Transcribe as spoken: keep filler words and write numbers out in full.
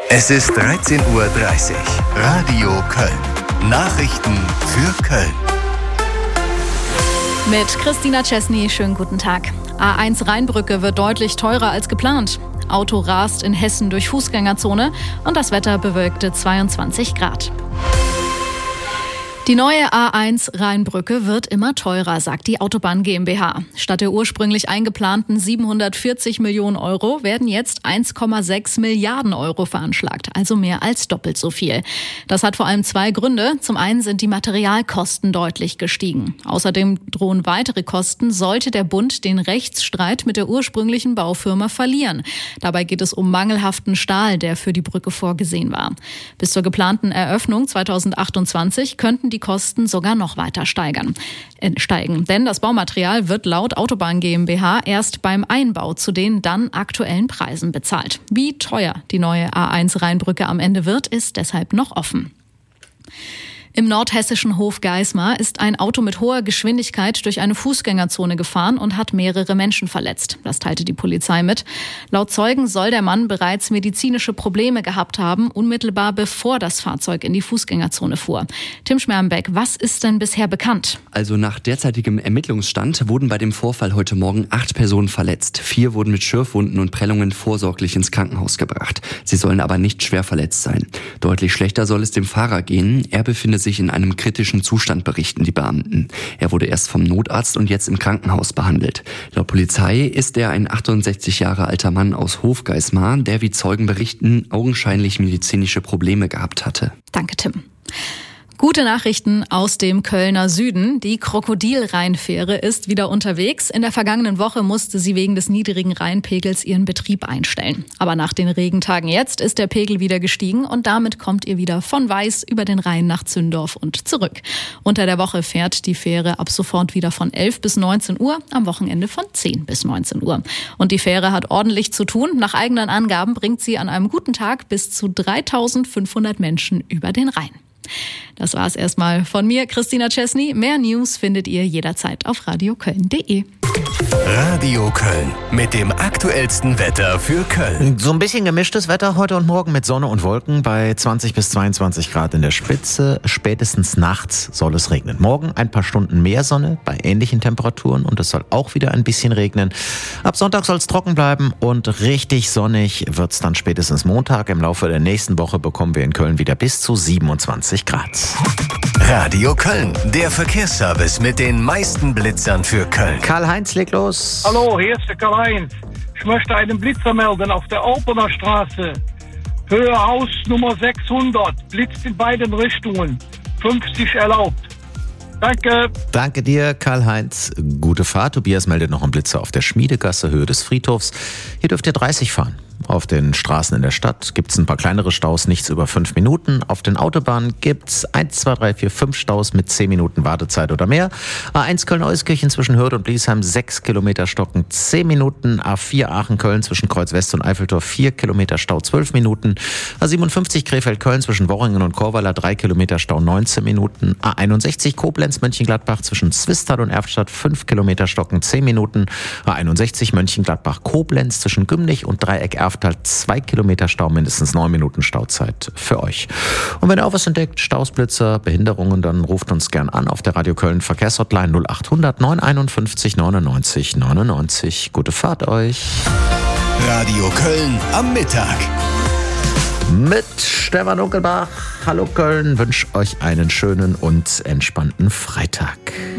Es ist dreizehn Uhr dreißig. Radio Köln. Nachrichten für Köln. Mit Christina Chesney, schönen guten Tag. A eins Rheinbrücke wird deutlich teurer als geplant. Auto rast in Hessen durch Fußgängerzone und das Wetter bewölkte zweiundzwanzig Grad. Die neue A eins Rheinbrücke wird immer teurer, sagt die Autobahn GmbH. Statt der ursprünglich eingeplanten siebenhundertvierzig Millionen Euro werden jetzt eins Komma sechs Milliarden Euro veranschlagt, also mehr als doppelt so viel. Das hat vor allem zwei Gründe. Zum einen sind die Materialkosten deutlich gestiegen. Außerdem drohen weitere Kosten, sollte der Bund den Rechtsstreit mit der ursprünglichen Baufirma verlieren. Dabei geht es um mangelhaften Stahl, der für die Brücke vorgesehen war. Bis zur geplanten Eröffnung zweitausendachtundzwanzig könnten die Kosten sogar noch weiter steigern, äh, steigen. Denn das Baumaterial wird laut Autobahn GmbH erst beim Einbau zu den dann aktuellen Preisen bezahlt. Wie teuer die neue A eins Rheinbrücke am Ende wird, ist deshalb noch offen. Im nordhessischen Hofgeismar ist ein Auto mit hoher Geschwindigkeit durch eine Fußgängerzone gefahren und hat mehrere Menschen verletzt. Das teilte die Polizei mit. Laut Zeugen soll der Mann bereits medizinische Probleme gehabt haben, unmittelbar bevor das Fahrzeug in die Fußgängerzone fuhr. Tim Schmermbeck, was ist denn bisher bekannt? Also nach derzeitigem Ermittlungsstand wurden bei dem Vorfall heute Morgen acht Personen verletzt. Vier wurden mit Schürfwunden und Prellungen vorsorglich ins Krankenhaus gebracht. Sie sollen aber nicht schwer verletzt sein. Deutlich schlechter soll es dem Fahrer gehen. Er befindet sich in einem kritischen Zustand, berichten die Beamten. Er wurde erst vom Notarzt und jetzt im Krankenhaus behandelt. Laut Polizei ist er ein achtundsechzig Jahre alter Mann aus Hofgeismar, der, wie Zeugen berichten, augenscheinlich medizinische Probleme gehabt hatte. Danke, Tim. Gute Nachrichten aus dem Kölner Süden. Die Krokodil-Rheinfähre ist wieder unterwegs. In der vergangenen Woche musste sie wegen des niedrigen Rheinpegels ihren Betrieb einstellen. Aber nach den Regentagen jetzt ist der Pegel wieder gestiegen und damit kommt ihr wieder von Weiß über den Rhein nach Zündorf und zurück. Unter der Woche fährt die Fähre ab sofort wieder von elf bis neunzehn Uhr, am Wochenende von zehn bis neunzehn Uhr. Und die Fähre hat ordentlich zu tun. Nach eigenen Angaben bringt sie an einem guten Tag bis zu dreitausendfünfhundert Menschen über den Rhein. Das war's erstmal von mir, Christina Chesney. Mehr News findet ihr jederzeit auf radio köln punkt de. Radio Köln mit dem aktuellsten Wetter für Köln. So ein bisschen gemischtes Wetter heute und morgen mit Sonne und Wolken bei zwanzig bis zweiundzwanzig Grad in der Spitze. Spätestens nachts soll es regnen. Morgen ein paar Stunden mehr Sonne bei ähnlichen Temperaturen und es soll auch wieder ein bisschen regnen. Ab Sonntag soll es trocken bleiben und richtig sonnig wird es dann spätestens Montag. Im Laufe der nächsten Woche bekommen wir in Köln wieder bis zu siebenundzwanzig Grad. Radio Köln, der Verkehrsservice mit den meisten Blitzern für Köln. Karl-Heinz, leg los. Hallo, hier ist der Karl-Heinz. Ich möchte einen Blitzer melden auf der Opener Straße. Höhe Haus Nummer sechshundert. Blitzt in beiden Richtungen. fünfzig erlaubt. Danke. Danke dir, Karl-Heinz. Gute Fahrt. Tobias meldet noch einen Blitzer auf der Schmiedegasse, Höhe des Friedhofs. Hier dürft ihr dreißig fahren. Auf den Straßen in der Stadt gibt es ein paar kleinere Staus, nichts über fünf Minuten. Auf den Autobahnen gibt es eins, zwei, drei, vier, fünf Staus mit zehn Minuten Wartezeit oder mehr. A eins Köln-Euskirchen zwischen Hürth und Bliesheim sechs Kilometer Stocken, zehn Minuten. A vier Aachen-Köln zwischen Kreuz West und Eiffeltor vier Kilometer Stau, zwölf Minuten. A siebenundfünfzig Krefeld-Köln zwischen Worringen und Korweiler drei Kilometer Stau, neunzehn Minuten. A einundsechzig Koblenz-Mönchengladbach zwischen Zwistal und Erftstadt fünf Kilometer Stocken, zehn Minuten. A einundsechzig Mönchengladbach-Koblenz zwischen Gümnich und Dreieck Erftstadt zwei Kilometer Stau, mindestens neun Minuten Stauzeit für euch. Und wenn ihr auch was entdeckt, Staus, Blitzer, Behinderungen, dann ruft uns gern an auf der Radio Köln Verkehrshotline null achthundert neunhunderteinundfünfzig neunundneunzig neunundneunzig. Gute Fahrt euch. Radio Köln am Mittag. Mit Stefan Unkelbach. Hallo Köln, wünsche euch einen schönen und entspannten Freitag.